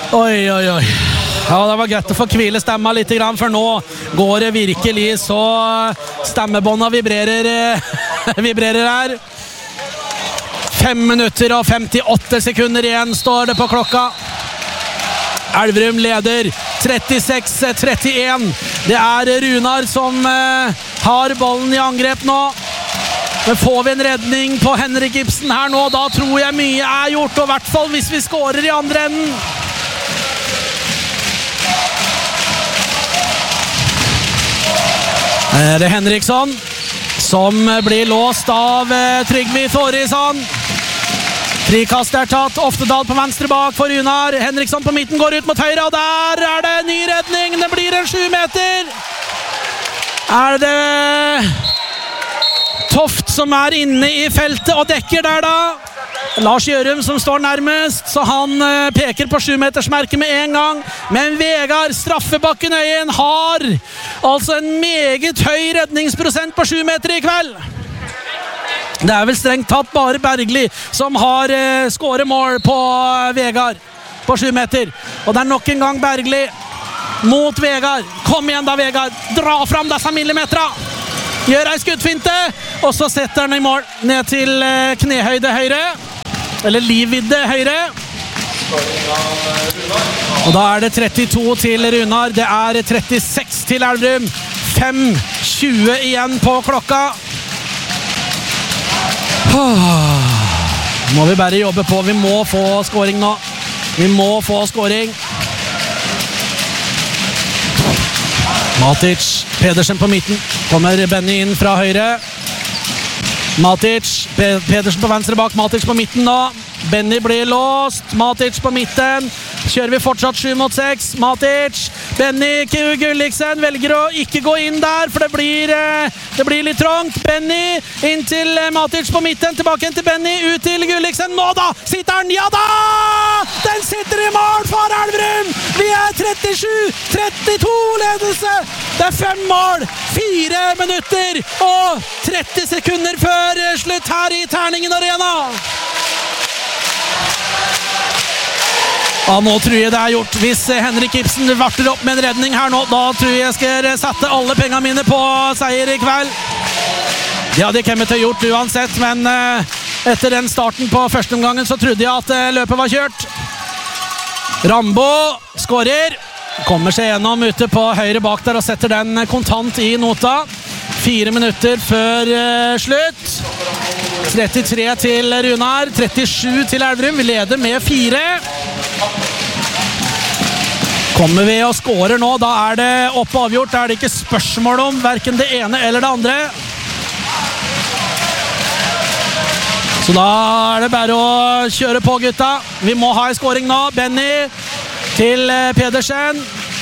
Oi. Ja, det var gøtt å få hvile stemma litt grann, for nå går det virkelig så stemmebånda vibrerer her. 5 minutter og 58 sekunder igjen står det på klokka. Elverum leder 36-31. Det er Runar som har ballen i angrep nå. Men får vi en redning på Henrik Ibsen her nå, da tror jeg mye er gjort, og i hvert fall hvis vi skårer i andre enden. Det er Henriksson som blir låst av Trygve Thoresen. Frikast er tatt, Oftedal på venstre bak for Runar. Henriksson på midten går ut mot høyre, og der er det ny redning. Det blir en 7 meter. Er det Toft som er inne i feltet og dekker der da? Lars Gjørum som står nærmest, så han peker på 7-metersmerket med en gang. Men Vegard Straffebakken-Øyen har altså en meget høy redningsprosent på 7 meter i kveld. Det er vel strengt tatt bare Bergli som har skåret mål på Vegard på 7 meter. Og det er nok en gang Bergli mot Vegard. Kom igjen da, Vegard. Dra fram disse millimetera. Gjør ei skuddfinte, og så setter han i mål ned til knehøyde høyre. Eller livvidde høyre. Og da er det 32 til Runar. Det er 36 til Elverum. 5:20 igjen på klokka. Må vi bare jobbe på. Vi må få scoring nå. Vi må få scoring. Matic, Pedersen på midten. Kommer Benny inn fra høyre. Matic, Pedersen på venstre bak, Matic på midten nå. Benny blir låst, Matic på midten. Kjører vi fortsatt 7 mot 6. Matic, Benny, Gulliksen velger å ikke gå inn der, for det blir litt trångt. Benny inn til Matic på midten, tilbake til Benny, ut til Gulliksen. Nå da, sitter den, ja da! Den sitter i mål for Elverum! Vi er 37-32 ledelse! Det er 5 mål, 4 minutter og 30 sekunder før slutt her i Terningen Arena. Ja, nå tror jeg det er gjort. Hvis Henrik Ibsen varter opp med en redning her nå, da tror jeg skal sette alle pengene mine på seier i kveld. Det hadde jeg kommet til å gjort uansett, men etter den starten på første omgangen så trodde jeg at løpet var kjørt. Rambo skårer. Kommer seg gjennom ute på høyre bak der og setter den kontant i nota. 4 minutter før slutt. 33 til Runar, 37 til Elverum. Vi leder med 4. Kommer vi og skårer nå, da er det opp og avgjort. Da er det ikke spørsmål om hverken det ene eller det andre. Så da er det bare å kjøre på, gutta. Vi må ha en skåring nå. Benny til Pedersen.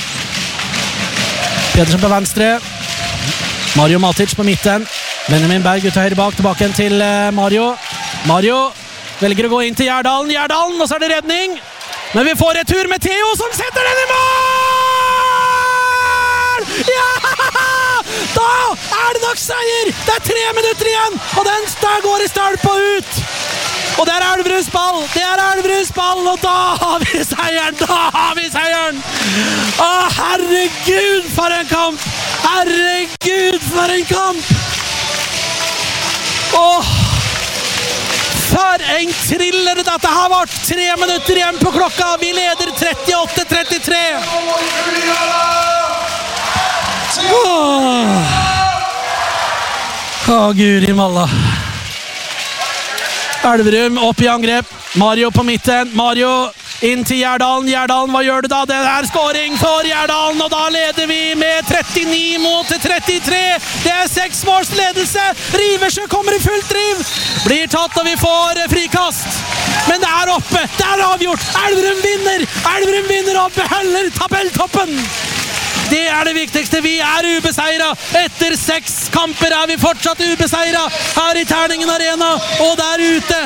Pedersen på venstre. Mario Matic på midten. Benjamin Berg ut til høyre bak, tilbake til Mario. Mario velger å gå inn til Gjerdalen, og så er det redning. Men vi får retur med Theo som setter den i mål! Ja! Da er det nok seier! Det er 3 minutter igjen, og den går i stolpe og ut. Og det er Elverums ball, og da har vi seieren! Å, herregud, for en kamp! Herregud, for en kamp! Åh! For en thriller dette har vært! 3 minutter igjen på klokka. Vi leder 38-33. Guri malla. Elverum opp i angrep. Mario på midten. Mario inn til Gjerdalen. Gjerdalen, hva gjør du da? Det er scoring for Gjerdalen, og da leder vi med 39 mot 33. Det er 6 måls ledelse. Riversjø kommer i fullt driv. Blir tatt, og vi får frikast. Men det er oppe. Det er avgjort. Elverum vinner. Elverum vinner og beholder tabelltoppen. Det er det viktigste. Vi er ubeseira. Etter 6 kamper er vi fortsatt ubeseira her i Terningen Arena og der ute.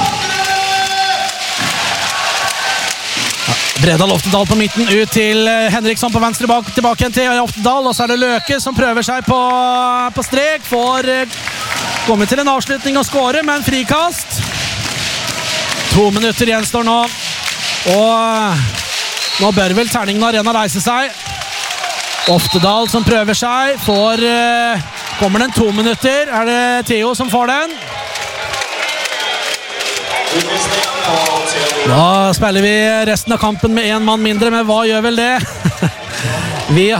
Bredal Oftedal på midten, ut til Henriksson på venstre bak, tilbake til Oftedal, og så er det Løke som prøver seg på strek, får komme til en avslutning og skåre, men frikast. 2 minutter gjenstår nå, og Nå bør vel Terningen Arena reise seg. Oftedal som prøver seg, kommer den 2 minutter. Er det Theo som får den? Da spiller vi resten av kampen med 1 mann mindre, men hva gjør vel det? Vi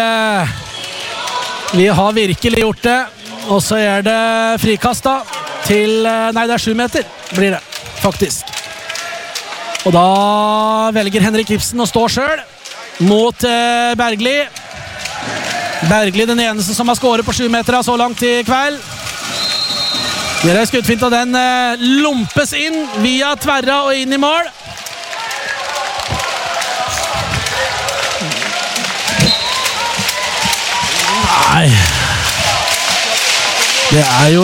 har virkelig gjort det. Og så er det frikast da til, nei det er 7 meter blir det faktisk. Og da velger Henrik Ibsen å stå selv mot Bergli. Bergli den eneste som har skåret på 7 meter så langt i kveld. Det er skuddfint, og den lumpes inn via tverra og inn i mål. Nei. Det er jo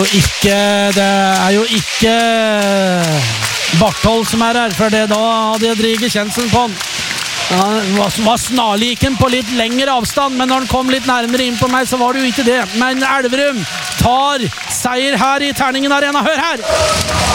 ikke Barthold som er her, for det da hadde Drige Kjensen på han. Han var snarliken på litt lengre avstand, men når han kom litt nærmere inn på meg, så var det jo ikke det. Men Elverum tar seier her i Terningen Arena. Hør her!